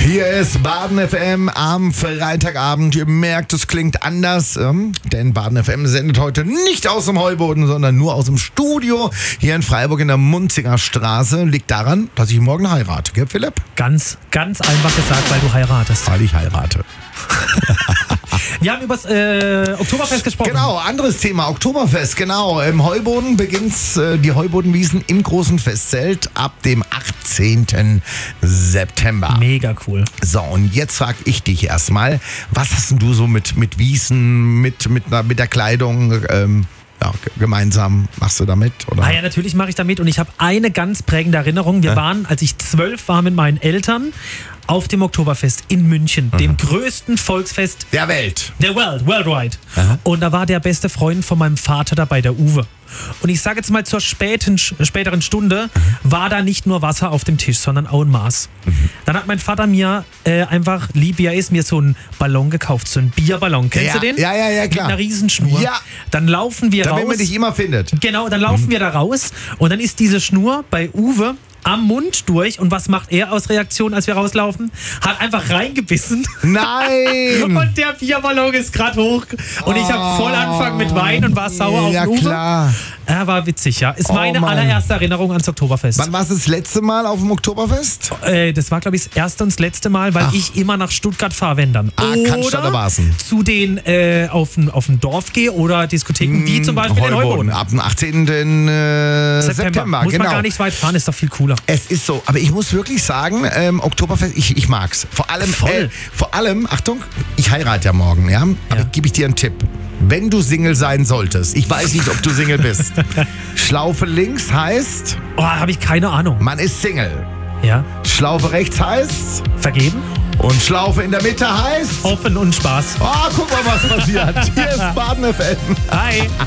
Hier ist Baden FM am Freitagabend. Ihr merkt, es klingt anders, denn Baden FM sendet heute nicht aus dem Heuboden, sondern nur aus dem Studio hier in Freiburg in der Munzinger Straße. Liegt daran, dass ich morgen heirate, gell Philipp? Ganz einfach gesagt, weil du heiratest. Weil ich heirate. Wir haben über das Oktoberfest gesprochen. Genau, anderes Thema, Oktoberfest, genau. Im Heuboden beginnt die Heubodenwiesen im großen Festzelt ab dem 18. September. Mega cool. So, und jetzt frag ich dich erstmal, was hast denn du so mit Wiesen, mit der Kleidung gemeinsam machst du damit? Oder? Ja, natürlich mache ich da mit und ich habe eine ganz prägende Erinnerung. Wir waren, als ich 12 war, mit meinen Eltern auf dem Oktoberfest in München, dem größten Volksfest der Welt. Der worldwide. Aha. Und da war der beste Freund von meinem Vater dabei, der Uwe. Und ich sage jetzt mal, zur späteren Stunde war da nicht nur Wasser auf dem Tisch, sondern auch ein Maß. Dann hat mein Vater mir einfach, lieb wie er ist, mir so einen Ballon gekauft, so einen Bierballon. Kennst du den? Ja, klar. Mit einer Riesenschnur. Ja. Dann laufen wir raus. Damit man dich immer findet. Genau, dann laufen wir da raus und dann ist diese Schnur bei Uwe am Mund durch und was macht er aus Reaktion, als wir rauslaufen? Hat einfach reingebissen. Nein! Und der Bierballon ist gerade hoch und ich habe voll angefangen mit Wein und war sauer auf Uwe. Klar. Er war witzig, ja. Ist meine Mann. allererste Erinnerung ans Oktoberfest. Wann warst du das letzte Mal auf dem Oktoberfest? Das war, glaube ich, das erste und das letzte Mal, weil ich immer nach Stuttgart fahre, wenn dann. Cannstatt oder Barsen? Zu den auf dem Dorf gehe oder Diskotheken, wie zum Beispiel den Heuboden. Ab dem 18. September. Muss man gar nicht weit fahren, ist doch viel cooler. Es ist so, aber ich muss wirklich sagen, Oktoberfest, ich mag's. Vor allem, Achtung, ich heirate ja morgen, ja? Aber gebe ich dir einen Tipp. Wenn du Single sein solltest, ich weiß nicht, ob du Single bist, Schlaufe links heißt... Oh, habe ich keine Ahnung. Man ist Single. Ja. Schlaufe rechts heißt... Vergeben. Und Schlaufe in der Mitte heißt... Offen und Spaß. Oh, guck mal, was passiert. Hier ist Baden FM. Hi.